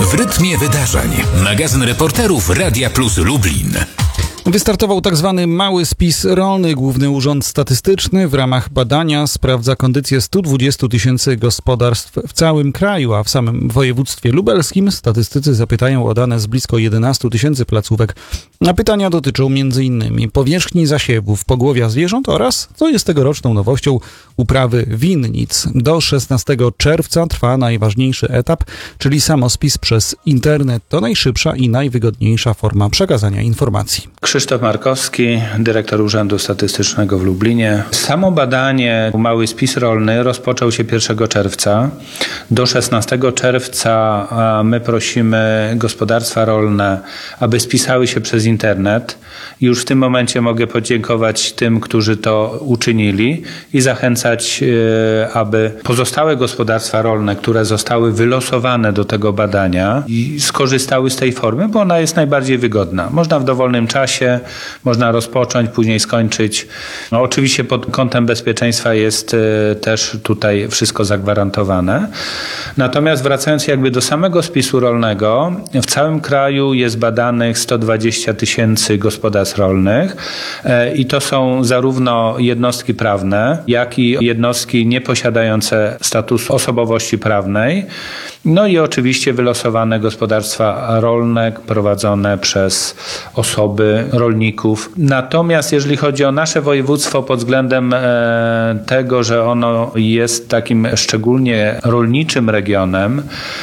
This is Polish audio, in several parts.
W rytmie wydarzeń. Magazyn reporterów Radia Plus Lublin. Wystartował tzw. mały spis rolny. Główny Urząd Statystyczny w ramach badania sprawdza kondycję 120 000 gospodarstw w całym kraju, a w samym województwie lubelskim statystycy zapytają o dane z blisko 11 000 placówek. A pytania dotyczą m.in. powierzchni zasiewów, pogłowia zwierząt oraz, co jest tegoroczną nowością, uprawy winnic. Do 16 czerwca trwa najważniejszy etap, czyli samospis przez internet. To najszybsza i najwygodniejsza forma przekazania informacji. Krzysztof Markowski, dyrektor Urzędu Statystycznego w Lublinie. Samo badanie Mały Spis Rolny rozpoczął się 1 czerwca. Do 16 czerwca my prosimy gospodarstwa rolne, aby spisały się przez internet. Już w tym momencie mogę podziękować tym, którzy to uczynili i zachęcać, aby pozostałe gospodarstwa rolne, które zostały wylosowane do tego badania i skorzystały z tej formy, bo ona jest najbardziej wygodna. Można w dowolnym czasie, można rozpocząć, później skończyć. No, oczywiście pod kątem bezpieczeństwa jest też tutaj wszystko zagwarantowane. Natomiast wracając jakby do samego spisu rolnego, w całym kraju jest badanych 120 000 gospodarstw rolnych i to są zarówno jednostki prawne, jak i jednostki nieposiadające statusu osobowości prawnej. No i oczywiście wylosowane gospodarstwa rolne prowadzone przez osoby, rolników. Natomiast jeżeli chodzi o nasze województwo pod względem tego, że ono jest takim szczególnie rolniczym regionem,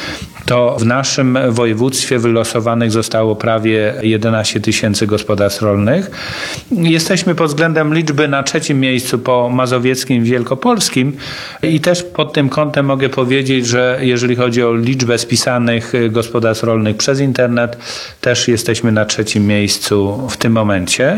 to w naszym województwie wylosowanych zostało prawie 11 000 gospodarstw rolnych. Jesteśmy pod względem liczby na 3. miejscu po mazowieckim i wielkopolskim i też pod tym kątem mogę powiedzieć, że jeżeli chodzi o liczbę spisanych gospodarstw rolnych przez internet, też jesteśmy na 3. miejscu w tym momencie.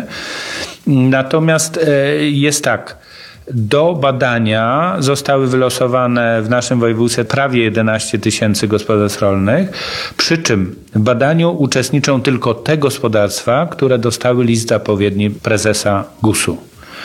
Natomiast jest tak. Do badania zostały wylosowane w naszym województwie prawie 11 000 gospodarstw rolnych, przy czym w badaniu uczestniczą tylko te gospodarstwa, które dostały list zapowiedni prezesa GUS-u.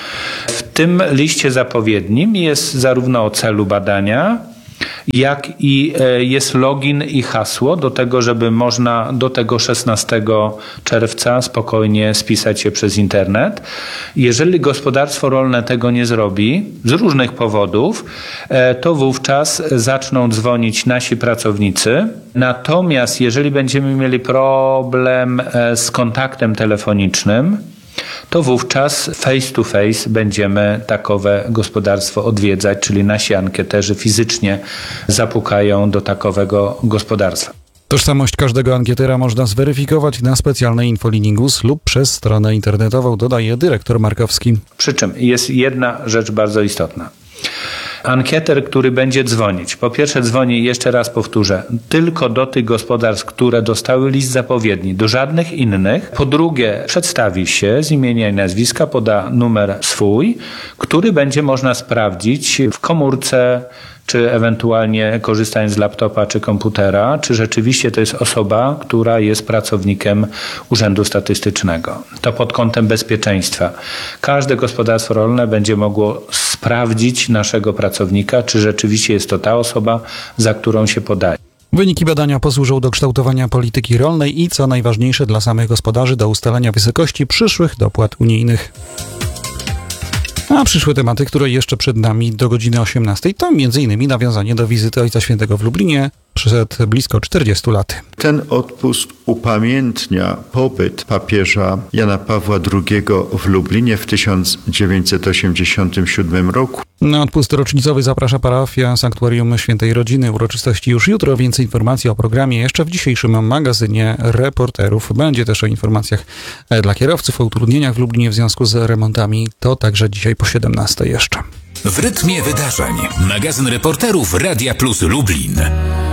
W tym liście zapowiednim jest zarówno o celu badania, jak i jest login i hasło do tego, żeby można do tego 16 czerwca spokojnie spisać się przez internet. Jeżeli gospodarstwo rolne tego nie zrobi z różnych powodów, to wówczas zaczną dzwonić nasi pracownicy. Natomiast jeżeli będziemy mieli problem z kontaktem telefonicznym, to wówczas face to face będziemy takowe gospodarstwo odwiedzać, czyli nasi ankieterzy fizycznie zapukają do takowego gospodarstwa. Tożsamość każdego ankietera można zweryfikować na specjalnej infolinii GUS lub przez stronę internetową, dodaje dyrektor Markowski. Przy czym jest jedna rzecz bardzo istotna. Ankieter, który będzie dzwonić, po pierwsze dzwoni, jeszcze raz powtórzę, tylko do tych gospodarstw, które dostały list zapowiedni, do żadnych innych. Po drugie, przedstawi się z imienia i nazwiska, poda numer swój, który będzie można sprawdzić w komórce, czy ewentualnie korzystając z laptopa czy komputera, czy rzeczywiście to jest osoba, która jest pracownikiem Urzędu Statystycznego. To pod kątem bezpieczeństwa. Każde gospodarstwo rolne będzie mogło sprawdzić naszego pracownika, czy rzeczywiście jest to ta osoba, za którą się podaje. Wyniki badania posłużą do kształtowania polityki rolnej i, co najważniejsze dla samych gospodarzy, do ustalenia wysokości przyszłych dopłat unijnych. A przyszłe tematy, które jeszcze przed nami do godziny 18, to m.in. nawiązanie do wizyty Ojca Świętego w Lublinie przed blisko 40 laty. Ten odpust upamiętnia pobyt papieża Jana Pawła II w Lublinie w 1987 roku. Na odpust rocznicowy zaprasza parafia Sanktuarium Świętej Rodziny. Uroczystości już jutro. Więcej informacji o programie jeszcze w dzisiejszym magazynie reporterów. Będzie też o informacjach dla kierowców, o utrudnieniach w Lublinie w związku z remontami. To także dzisiaj po 17 jeszcze. W rytmie wydarzeń. Magazyn reporterów Radia Plus Lublin.